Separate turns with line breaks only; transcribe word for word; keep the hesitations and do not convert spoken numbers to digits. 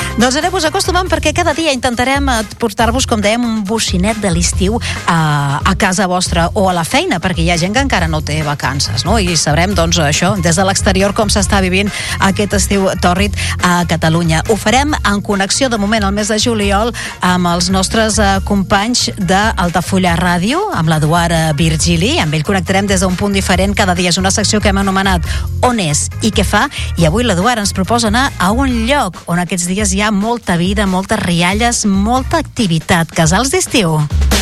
Doncs aneu-vos acostumant perquè cada dia intentarem portar-vos, com dèiem, un bocinet de l'estiu a, a casa vostra o a la feina, perquè hi ha gent que encara no té vacances, no? I sabrem, doncs, això, des de l'exterior com s'està vivint aquest estiu tòrrid a Catalunya. Ho farem en connexió, de moment, al mes de juliol, amb els nostres eh, companys d'Altafulla Ràdio, amb l'Eduard Virgili. Amb ell connectarem des d'un punt diferent. Cada dia és una secció que hem anomenat On és i què fa, i avui l'Eduard ens proposa anar a un lloc on aquests dies hi ha molta vida, moltes rialles, molta activitat. Casals d'estiu.